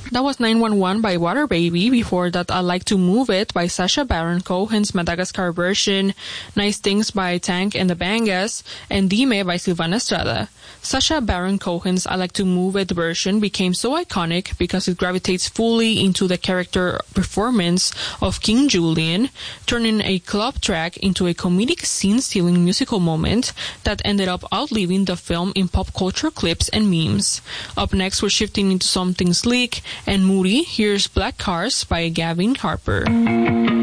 That was 911 by Water Baby. Before that, I Like to Move It by Sacha Baron Cohen's Madagascar version, Nice Things by Tank and the Bangas, and Dime by Silvana Estrada. Sacha Baron Cohen's I Like to Move It version became so iconic because it gravitates fully into the character performance of King Julian, turning a club track into a comedic scene-stealing musical moment that ended up outliving the film in pop culture clips and memes. Up next, we're shifting into something sleek and moody. Here's Black Cars by Gavin Harper.